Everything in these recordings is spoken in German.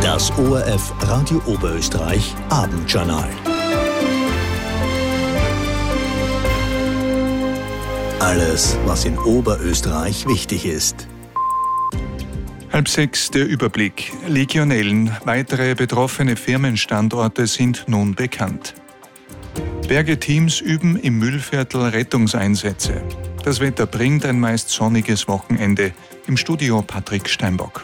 Das ORF Radio Oberösterreich Abendjournal. Alles, was in Oberösterreich wichtig ist. 5:30 der Überblick. Legionellen. Weitere betroffene Firmenstandorte sind nun bekannt. Bergeteams üben im Mühlviertel Rettungseinsätze. Das Wetter bringt ein meist sonniges Wochenende. Im Studio Patrick Steinbock.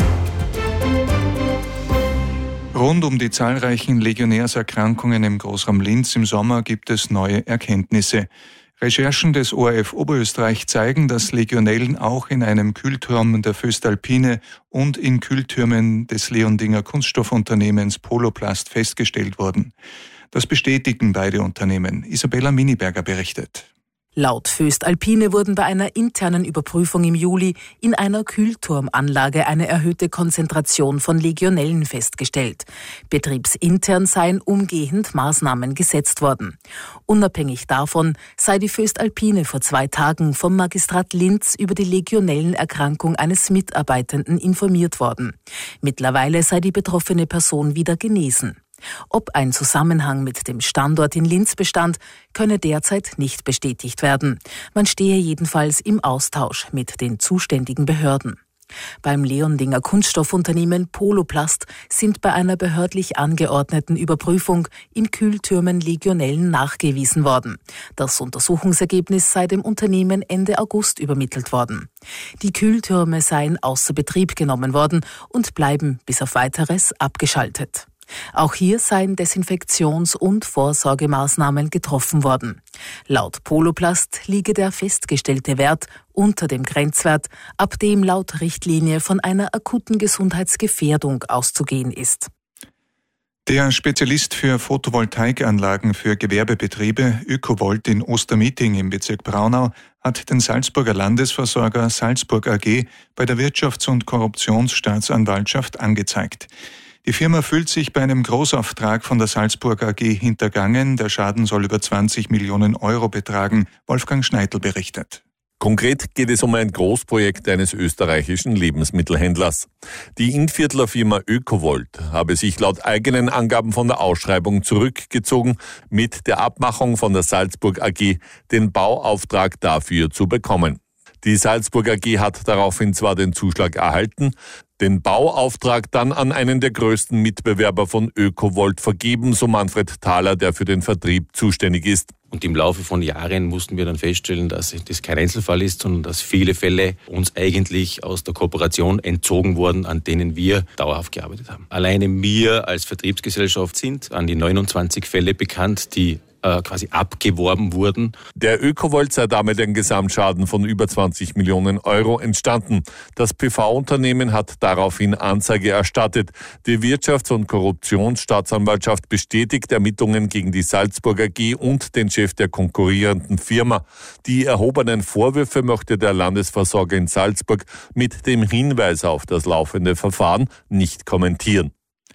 Rund um die zahlreichen Legionärserkrankungen im Großraum Linz im Sommer gibt es neue Erkenntnisse. Recherchen des ORF Oberösterreich zeigen, dass Legionellen auch in einem Kühlturm der Voestalpine und in Kühltürmen des Leondinger Kunststoffunternehmens Poloplast festgestellt wurden. Das bestätigen beide Unternehmen. Isabella Miniberger berichtet. Laut Voestalpine wurden bei einer internen Überprüfung im Juli in einer Kühlturmanlage eine erhöhte Konzentration von Legionellen festgestellt. Betriebsintern seien umgehend Maßnahmen gesetzt worden. Unabhängig davon sei die Voestalpine vor 2 Tagen vom Magistrat Linz über die Legionellenerkrankung eines Mitarbeitenden informiert worden. Mittlerweile sei die betroffene Person wieder genesen. Ob ein Zusammenhang mit dem Standort in Linz bestand, könne derzeit nicht bestätigt werden. Man stehe jedenfalls im Austausch mit den zuständigen Behörden. Beim Leondinger Kunststoffunternehmen Poloplast sind bei einer behördlich angeordneten Überprüfung in Kühltürmen Legionellen nachgewiesen worden. Das Untersuchungsergebnis sei dem Unternehmen Ende August übermittelt worden. Die Kühltürme seien außer Betrieb genommen worden und bleiben bis auf Weiteres abgeschaltet. Auch hier seien Desinfektions- und Vorsorgemaßnahmen getroffen worden. Laut Poloplast liege der festgestellte Wert unter dem Grenzwert, ab dem laut Richtlinie von einer akuten Gesundheitsgefährdung auszugehen ist. Der Spezialist für Photovoltaikanlagen für Gewerbebetriebe Ökovolt in Ostermeeting im Bezirk Braunau hat den Salzburger Landesversorger Salzburg AG bei der Wirtschafts- und Korruptionsstaatsanwaltschaft angezeigt. Die Firma fühlt sich bei einem Großauftrag von der Salzburg AG hintergangen. Der Schaden soll über 20 Millionen Euro betragen. Wolfgang Schneidl berichtet. Konkret geht es um ein Großprojekt eines österreichischen Lebensmittelhändlers. Die Innviertler Firma Ökovolt habe sich laut eigenen Angaben von der Ausschreibung zurückgezogen, mit der Abmachung von der Salzburg AG den Bauauftrag dafür zu bekommen. Die Salzburg AG hat daraufhin zwar den Zuschlag erhalten, den Bauauftrag dann an einen der größten Mitbewerber von Ökovolt vergeben, so Manfred Thaler, der für den Vertrieb zuständig ist. Und im Laufe von Jahren mussten wir dann feststellen, dass das kein Einzelfall ist, sondern dass viele Fälle uns eigentlich aus der Kooperation entzogen wurden, an denen wir dauerhaft gearbeitet haben. Alleine wir als Vertriebsgesellschaft sind an die 29 Fälle bekannt, die quasi abgeworben wurden. Der Ökovolt sei damit ein Gesamtschaden von über 20 Millionen Euro entstanden. Das PV-Unternehmen hat daraufhin Anzeige erstattet. Die Wirtschafts- und Korruptionsstaatsanwaltschaft bestätigt Ermittlungen gegen die Salzburg AG und den Chef der konkurrierenden Firma. Die erhobenen Vorwürfe möchte der Landesversorger in Salzburg mit dem Hinweis auf das laufende Verfahren nicht kommentieren.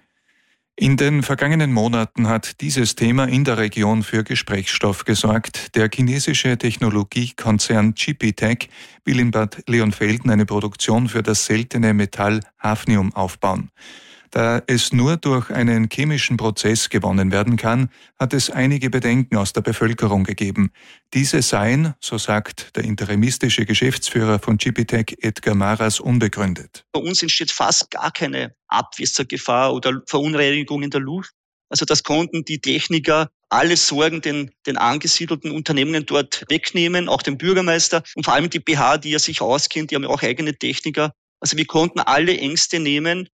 In den vergangenen Monaten hat dieses Thema in der Region für Gesprächsstoff gesorgt. Der chinesische Technologiekonzern GPTech will in Bad Leonfelden eine Produktion für das seltene Metall Hafnium aufbauen. Da es nur durch einen chemischen Prozess gewonnen werden kann, hat es einige Bedenken aus der Bevölkerung gegeben. Diese seien, so sagt der interimistische Geschäftsführer von GPTech Edgar Maras, unbegründet. Bei uns entsteht fast gar keine Abwässergefahr oder Verunreinigung in der Luft. Also das konnten die Techniker alle Sorgen den angesiedelten Unternehmen dort wegnehmen, auch den Bürgermeister und vor allem die BH, die ja sich auskennt, die haben ja auch eigene Techniker. Also wir konnten alle Ängste nehmen.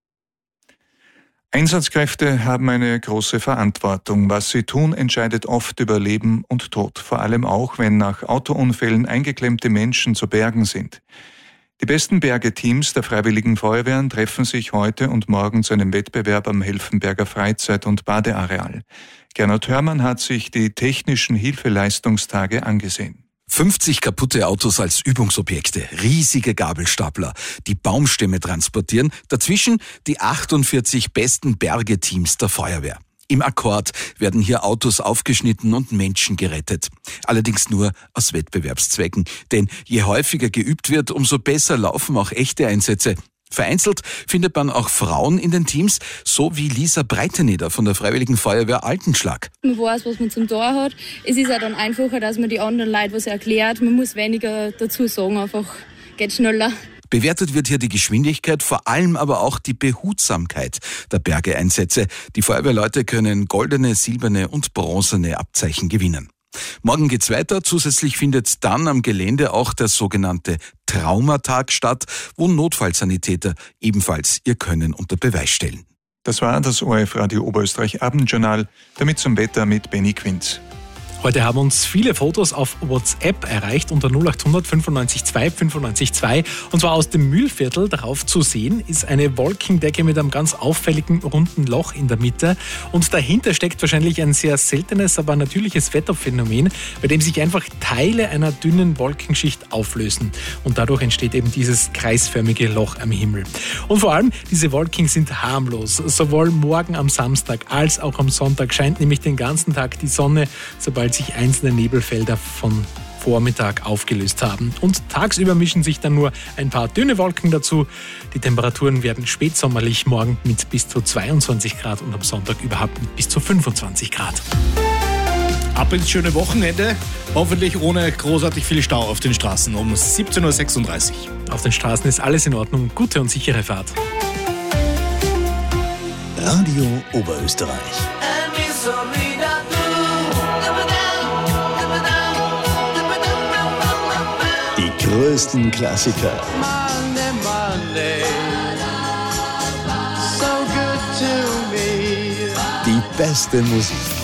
Einsatzkräfte haben eine große Verantwortung. Was sie tun, entscheidet oft über Leben und Tod. Vor allem auch, wenn nach Autounfällen eingeklemmte Menschen zu bergen sind. Die besten Bergeteams der Freiwilligen Feuerwehren treffen sich heute und morgen zu einem Wettbewerb am Helfenberger Freizeit- und Badeareal. Gernot Hörmann hat sich die technischen Hilfeleistungstage angesehen. 50 kaputte Autos als Übungsobjekte, riesige Gabelstapler, die Baumstämme transportieren, dazwischen die 48 besten Bergeteams der Feuerwehr. Im Akkord werden hier Autos aufgeschnitten und Menschen gerettet. Allerdings nur aus Wettbewerbszwecken, denn je häufiger geübt wird, umso besser laufen auch echte Einsätze. Vereinzelt findet man auch Frauen in den Teams, so wie Lisa Breiteneder von der Freiwilligen Feuerwehr Altenschlag. Man weiß, was man zum Tor hat. Es ist auch dann einfacher, dass man die anderen Leute was erklärt. Man muss weniger dazu sagen, einfach geht schneller. Bewertet wird hier die Geschwindigkeit, vor allem aber auch die Behutsamkeit der Bergeeinsätze. Die Feuerwehrleute können goldene, silberne und bronzene Abzeichen gewinnen. Morgen geht's weiter. Zusätzlich findet dann am Gelände auch der sogenannte Traumatag statt, wo Notfallsanitäter ebenfalls ihr Können unter Beweis stellen. Das war das ORF Radio Oberösterreich Abendjournal, damit zum Wetter mit Benny Quinz. Heute haben uns viele Fotos auf WhatsApp erreicht unter 0800 95 2 95 2. Und zwar aus dem Mühlviertel. Darauf zu sehen ist eine Wolkendecke mit einem ganz auffälligen runden Loch in der Mitte. Und dahinter steckt wahrscheinlich ein sehr seltenes, aber natürliches Wetterphänomen, bei dem sich einfach Teile einer dünnen Wolkenschicht auflösen. Und dadurch entsteht eben dieses kreisförmige Loch am Himmel. Und vor allem, diese Wolken sind harmlos. Sowohl morgen am Samstag als auch am Sonntag scheint nämlich den ganzen Tag die Sonne, sobald sich einzelne Nebelfelder von Vormittag aufgelöst haben. Und tagsüber mischen sich dann nur ein paar dünne Wolken dazu. Die Temperaturen werden spätsommerlich, morgen mit bis zu 22 Grad und am Sonntag überhaupt mit bis zu 25 Grad. Ab ins schöne Wochenende, hoffentlich ohne großartig viel Stau auf den Straßen um 17.36 Uhr. Auf den Straßen ist alles in Ordnung. Gute und sichere Fahrt. Radio Oberösterreich. Die größten Klassiker. Monday, so good to me. Die beste Musik.